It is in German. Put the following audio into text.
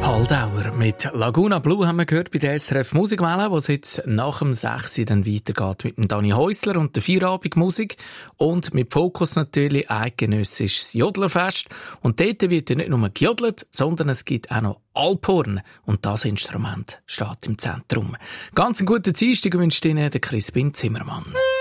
Haldauer mit Laguna Blue haben wir gehört bei der SRF Musikwelle, wo es jetzt nach dem 6 dann weitergeht mit dem Dani Häusler und der Feierabendmusik und mit Fokus natürlich eidgenössisches Jodlerfest. Und dort wird ja nicht nur gejodelt, sondern es gibt auch noch Alphorn und das Instrument steht im Zentrum. Ganz einen guten Dienstag wünscht Ihnen der Crispin Zimmermann.